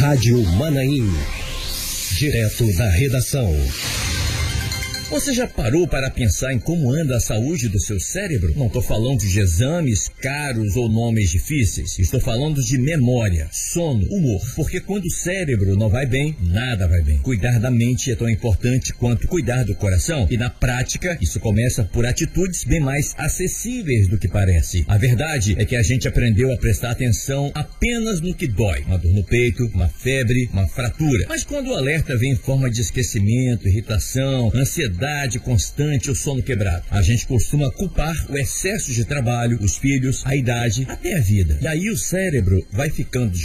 Rádio Manaim. Direto da redação. Você já parou para pensar em como anda a saúde do seu cérebro? Não estou falando de exames caros ou nomes difíceis. Estou falando de memória, sono, humor. Porque quando o cérebro não vai bem, nada vai bem. Cuidar da mente é tão importante quanto cuidar do coração. E na prática, isso começa por atitudes bem mais acessíveis do que parece. A verdade é que a gente aprendeu a prestar atenção apenas no que dói. Uma dor no peito, uma febre, uma fratura. Mas quando o alerta vem em forma de esquecimento, irritação, ansiedade constante, o sono quebrado, a gente costuma culpar o excesso de trabalho, os filhos, a idade, até a vida. E aí o cérebro vai ficando